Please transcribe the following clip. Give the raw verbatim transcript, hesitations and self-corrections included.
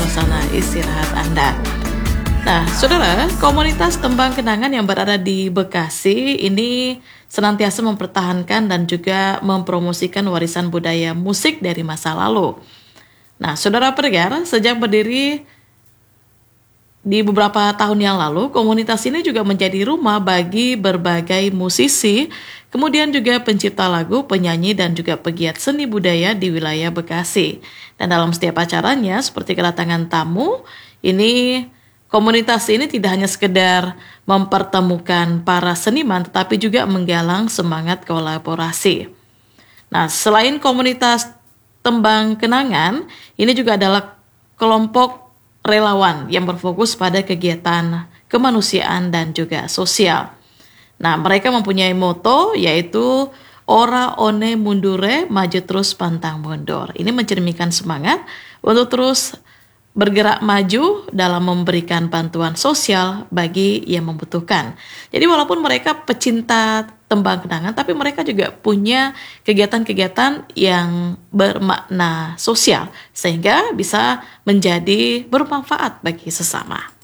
suasana istirahat Anda. Nah, saudara, komunitas Tembang Kenangan yang berada di Bekasi ini senantiasa mempertahankan dan juga mempromosikan warisan budaya musik dari masa lalu. Nah, saudara pendengar, sejak berdiri di beberapa tahun yang lalu, komunitas ini juga menjadi rumah bagi berbagai musisi, kemudian juga pencipta lagu, penyanyi, dan juga pegiat seni budaya di wilayah Bekasi. Dan dalam setiap acaranya, seperti kedatangan tamu, ini komunitas ini tidak hanya sekedar mempertemukan para seniman, tetapi juga menggalang semangat kolaborasi. Nah, selain komunitas Tembang Kenangan, ini juga adalah kelompok relawan yang berfokus pada kegiatan kemanusiaan dan juga sosial. Nah, mereka mempunyai moto yaitu Ora one mundure, maju terus pantang mundur. Ini mencerminkan semangat untuk terus bergerak maju dalam memberikan bantuan sosial bagi yang membutuhkan. Jadi walaupun mereka pecinta Tembang Kenangan, tapi mereka juga punya kegiatan-kegiatan yang bermakna sosial, sehingga bisa menjadi bermanfaat bagi sesama.